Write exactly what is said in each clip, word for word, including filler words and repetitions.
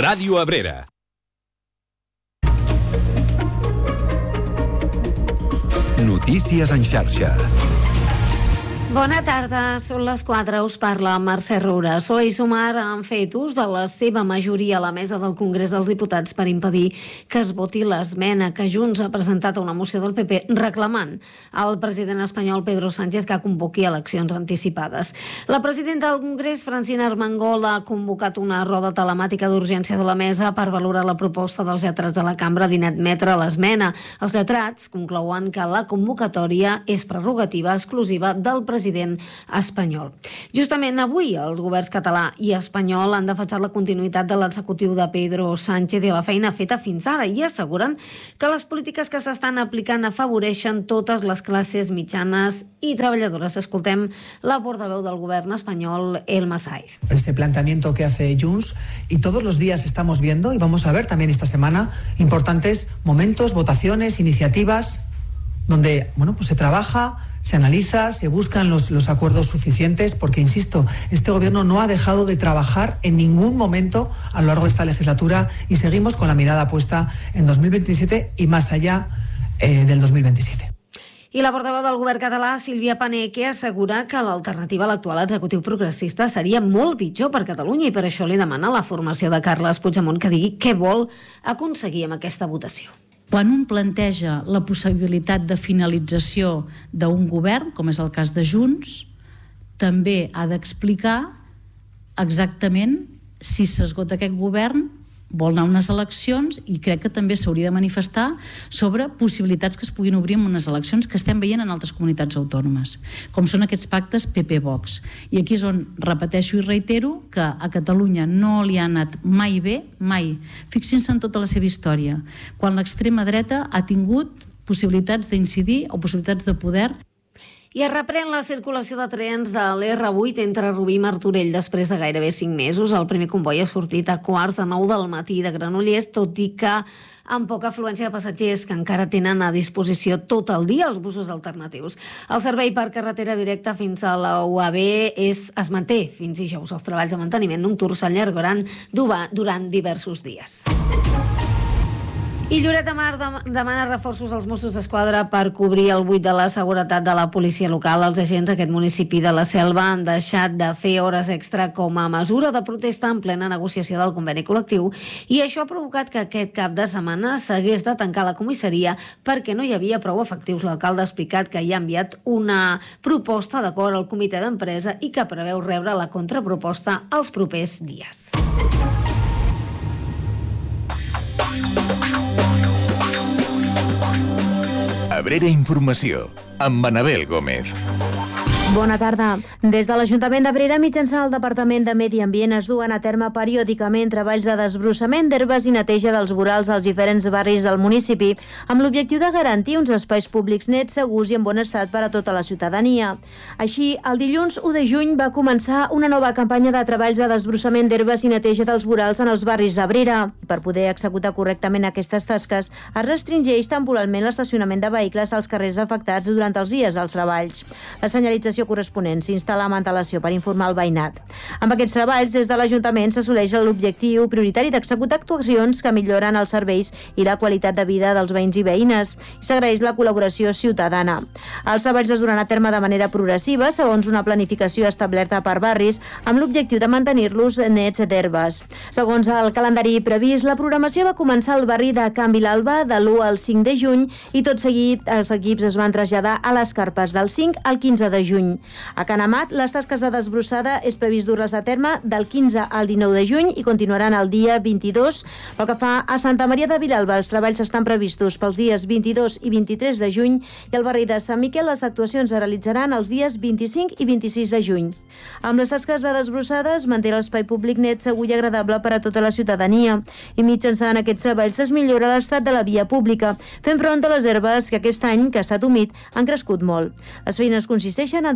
Ràdio Abrera. Notícies en xarxa. Bona tarda, són les quatre, us parla Mercè Roura. P S O E i Sumar han fet ús de la seva majoria a la mesa del Congrés dels Diputats per impedir que es voti l'esmena que Junts ha presentat a una moció del P P reclamant al president espanyol Pedro Sánchez que convoqui eleccions anticipades. La presidenta del Congrés, Francina Armengol, ha convocat una roda telemàtica d'urgència de la mesa per valorar la proposta dels lletrats de la cambra d'inadmetre l'esmena. Els lletrats conclouen que la convocatòria és prerrogativa exclusiva del president president espanyol. Justament avui els governs català i espanyol han defensat la continuïtat de l'executiu de Pedro Sánchez i la feina feta fins ara i asseguren que les polítiques que s'estan aplicant afavoreixen totes les classes mitjanes i treballadores. Escoltem la portaveu del govern espanyol, Elma Saiz. Ese planteamiento que hace Junts, y todos los días estamos viendo y vamos a ver también esta semana importantes momentos, votaciones, iniciativas donde, bueno, pues se trabaja, se analiza, se buscan los, los acuerdos suficientes, porque, insisto, este gobierno no ha dejado de trabajar en ningún momento a lo largo de esta legislatura y seguimos con la mirada puesta en dos mil veintisiete y más allá eh, del dos mil veintisiete. I la portaveu del govern català, Sílvia Paneque, assegura que l'alternativa a l'actual executiu progressista seria molt pitjor per Catalunya i per això li demana la formació de Carles Puigdemont que digui què vol aconseguir amb aquesta votació. Quan un planteja la possibilitat de finalització d'un govern, com és el cas de Junts, també ha d'explicar exactament si s'esgota aquest govern, vol anar a unes eleccions i crec que també s'hauria de manifestar sobre possibilitats que es puguin obrir en unes eleccions que estem veient en altres comunitats autònomes, com són aquests pactes P P-Vox. I aquí és on repeteixo i reitero que a Catalunya no li ha anat mai bé, mai. Fixin-se en tota la seva història, quan l'extrema dreta ha tingut possibilitats d'incidir o possibilitats de poder. I es reprèn la circulació de trens de l'R vuit entre Rubí i Martorell després de gairebé cinc mesos. El primer comboi ha sortit a quarts de nou del matí de Granollers, tot i que amb poca afluència de passatgers que encara tenen a disposició tot el dia els busos alternatius. El servei per carretera directa fins a la U A B és, es manté fins dijous. Els treballs de manteniment nocturn s'allargaran durant diversos dies. I Lloret de Mar demana reforços als Mossos d'Esquadra per cobrir el buit de la seguretat de la policia local. Els agents d'aquest municipi de la Selva han deixat de fer hores extra com a mesura de protesta en plena negociació del conveni col·lectiu i això ha provocat que aquest cap de setmana s'hagués de tancar la comissaria perquè no hi havia prou efectius. L'alcalde ha explicat que hi ha enviat una proposta d'acord al comitè d'empresa i que preveu rebre la contraproposta els propers dies. Abrera Informació, amb Anabel Gómez. Bona tarda. Des de l'Ajuntament d'Abrera, mitjançant el Departament de Medi Ambient, es duen a terme periòdicament treballs de desbrossament d'herbes i neteja dels vorals als diferents barris del municipi, amb l'objectiu de garantir uns espais públics nets, segurs i en bon estat per a tota la ciutadania. Així, el dilluns u de juny va començar una nova campanya de treballs de desbrossament d'herbes i neteja dels vorals en els barris d'Abrera. Per poder executar correctament aquestes tasques, es restringeix temporalment l'estacionament de vehicles als carrers afectats durant els dies dels treballs. La senyalització corresponent s'instal·la amb antelació per informar el veïnat. Amb aquests treballs, des de l'Ajuntament s'assoleix l'objectiu prioritari d'executar actuacions que milloren els serveis i la qualitat de vida dels veïns i veïnes i s'agraeix la col·laboració ciutadana. Els treballs es duran a terme de manera progressiva segons una planificació establerta per barris amb l'objectiu de mantenir-los nets d'herbes. Segons el calendari previst, la programació va començar al barri de Can Vilalba de l'u al cinc de juny i tot seguit els equips es van traslladar a les Carpes del cinc al quinze de juny. A Can Amat, les tasques de desbrossada és previst dur-les a terme del quinze al dinou de juny i continuaran el dia vint-i-dos. Pel que fa a Santa Maria de Vilalba, els treballs estan previstos pels dies vint-i-dos i vint-i-tres de juny i al barri de Sant Miquel les actuacions es realitzaran els dies vint-i-cinc i vint-i-sis de juny. Amb les tasques de desbrossada es manté l'espai públic net, segur i agradable per a tota la ciutadania i mitjançant aquests treballs es millora l'estat de la via pública, fent front a les herbes que aquest any, que ha estat humit, han crescut molt. Les feines consisteixen en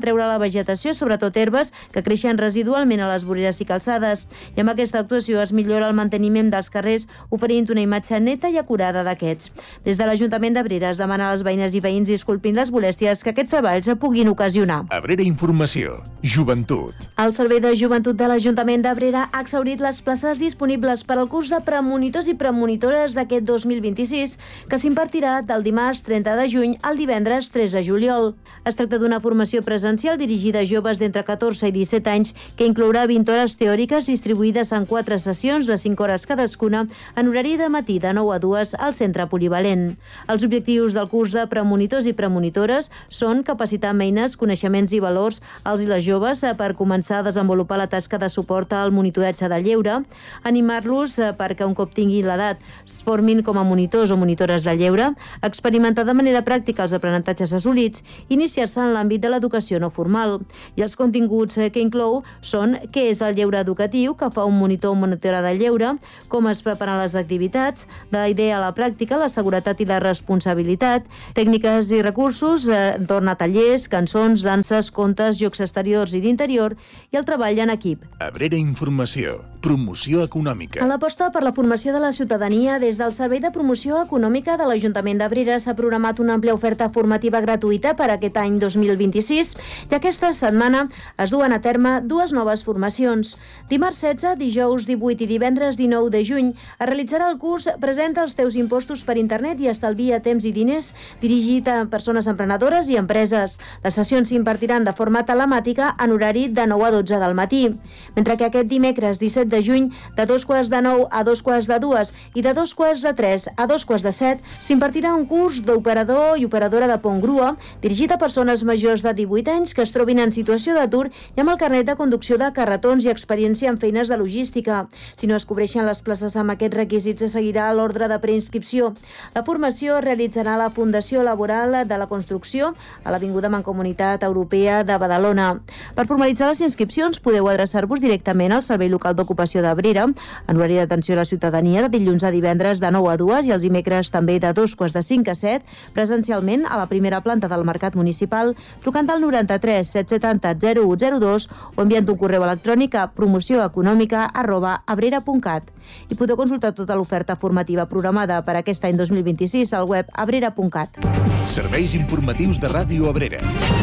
treure la vegetació, sobretot herbes, que creixen residualment a les voreres i calçades. I amb aquesta actuació es millora el manteniment dels carrers, oferint una imatge neta i acurada d'aquests. Des de l'Ajuntament d'Abrera es demana a les veïnes i veïns disculpin les molèsties que aquests treballs puguin ocasionar. Abrera Informació. Joventut. El Servei de Joventut de l'Ajuntament d'Abrera ha exhaurit les places disponibles per al curs de premonitors i premonitores d'aquest dos mil vint-i-sis, que s'impartirà del dimarts trenta de juny al divendres tres de juliol. Es tracta d'una formació presencial dirigida a joves d'entre catorze i disset anys que inclourà vint hores teòriques distribuïdes en quatre sessions de cinc hores cadascuna en horari de matí de nou a dues al centre polivalent. Els objectius del curs de premonitors i premonitores són capacitar amb eines, coneixements i valors als i les joves per començar a desenvolupar la tasca de suport al monitoratge del lleure, animar-los perquè un cop tinguin l'edat es formin com a monitors o monitores del lleure, experimentar de manera pràctica els aprenentatges assolits, iniciar-se en l'àmbit de l'educació no formal. I els continguts que inclou són què és el lleure educatiu, que fa un monitor o monitora del lleure, com es preparen les activitats, de la idea a la pràctica, la seguretat i la responsabilitat, tècniques i recursos, entorn a tallers, cançons, danses, contes, jocs exteriors i d'interior i el treball en equip. Abrera Informació. Promoció econòmica. En l'aposta per la formació de la ciutadania, des del Servei de Promoció Econòmica de l'Ajuntament d'Abrera s'ha programat una àmplia oferta formativa gratuïta per aquest any dos mil vint-i-sis i aquesta setmana es duen a terme dues noves formacions. Dimarts setze, dijous divuit i divendres dinou de juny es realitzarà el curs Presenta els teus impostos per internet i estalvia temps i diners, dirigit a persones emprenedores i empreses. Les sessions s'impartiran de forma telemàtica en horari de nou a dotze del matí, mentre que aquest dimecres disset de juny, de dos quarts de nou a dos quarts de dues i de dos quarts de tres a dos quarts de set, s'impartirà un curs d'operador i operadora de pont grua dirigit a persones majors de divuit anys que es trobin en situació d'atur i amb el carnet de conducció de carretons i experiència en feines de logística. Si no es cobreixen les places amb aquests requisits, es seguirà l'ordre de preinscripció. La formació es realitzarà a la Fundació Laboral de la Construcció a l'Avinguda Mancomunitat Europea de Badalona. Per formalitzar les inscripcions podeu adreçar-vos directament al Servei Local d'Ocupació d'Abrera en horari d'atenció a la ciutadania de dilluns a divendres de nou a dues i els dimecres també de dos quarts de cinc a set, presencialment a la primera planta del Mercat Municipal, trucant al noranta-tres set setanta zero u zero dos o enviant un correu electrònic a promocioeconòmica arroba abrera punt cat. I podeu consultar tota l'oferta formativa programada per aquest any dos mil vint-i-sis al web abrera punt cat. Serveis informatius de Ràdio Abrera.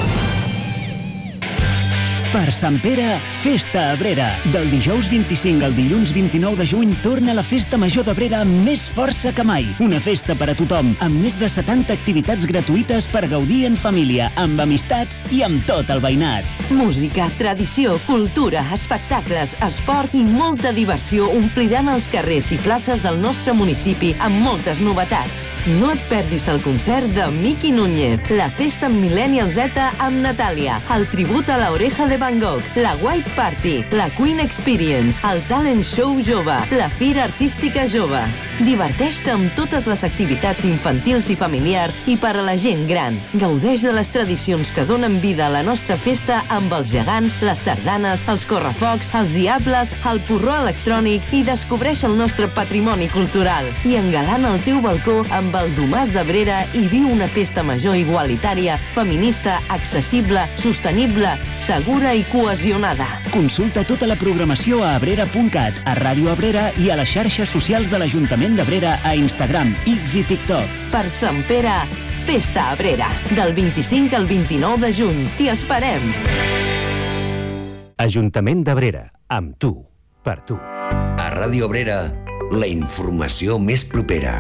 Per Sant Pere, Festa Abrera. Del dijous vint-i-cinc al dilluns vint-i-nou de juny torna la Festa Major d'Abrera amb més força que mai. Una festa per a tothom, amb més de setanta activitats gratuïtes per gaudir en família, amb amistats i amb tot el veïnat. Música, tradició, cultura, espectacles, esport i molta diversió ompliran els carrers i places del nostre municipi amb moltes novetats. No et perdis el concert de Miki Núñez, la festa amb Millennial Z amb Natàlia, el tribut a la Oreja de Van Gogh, la White Party, la Queen Experience, el Talent Show Jove, la Fira Artística Jove. Diverteix-te amb totes les activitats infantils i familiars i per a la gent gran. Gaudeix de les tradicions que donen vida a la nostra festa amb els gegants, les sardanes, els correfocs, els diables, el porró electrònic i descobreix el nostre patrimoni cultural. I engalana el teu balcó amb el Domàs d'Abrera i viu una festa major igualitària, feminista, accessible, sostenible, segura i cohesionada. Consulta tota la programació a abrera punt cat, a Ràdio Abrera i a les xarxes socials de l'Ajuntament d'Abrera a Instagram, X i TikTok. Per Sant Pere, Festa Abrera. Del vint-i-cinc al vint-i-nou de juny. T'hi esperem. Ajuntament d'Abrera. Amb tu. Per tu. A Ràdio Abrera, la informació més propera.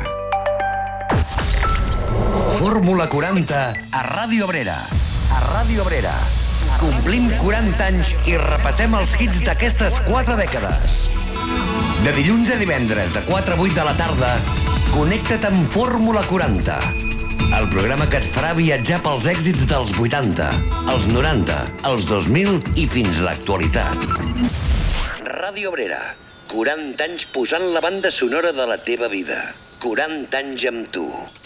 Fórmula quaranta a Ràdio Abrera. A Ràdio Abrera. Complim quaranta anys i repassem els hits d'aquestes quatre dècades. De dilluns a divendres, de quatre a vuit de la tarda, connecta't amb Fórmula quaranta, el programa que et farà viatjar pels èxits dels vuitanta, els noranta, els dos mil i fins a l'actualitat. Ràdio Abrera, quaranta anys posant la banda sonora de la teva vida. quaranta anys amb tu.